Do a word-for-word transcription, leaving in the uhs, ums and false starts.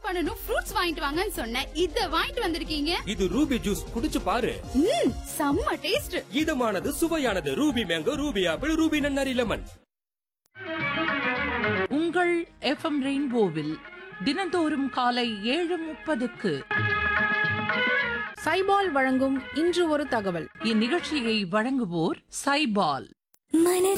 பண்ணனும் ஃப்ரூட்ஸ் வாங்கிட்டு வாங்கன்னு சொன்னேன். இத வாங்கிட்டு வந்திருக்கீங்க. இது ரூபி ஜூஸ், குடிச்சு பாரு. ம் செம்ம taste. இதமானது, சுவையானது. Ruby mango, Ruby apple, Ruby நன்னாரி லெமன். உங்கள் எஃப்எம் ரெயின்போவில் தினந்தோறும் காலை ஏழு முப்பதுக்கு சைபால் வழங்கும் இன்று ஒரு தகவல். இந்நிகழ்ச்சியை வழங்குவோர் சைபால்.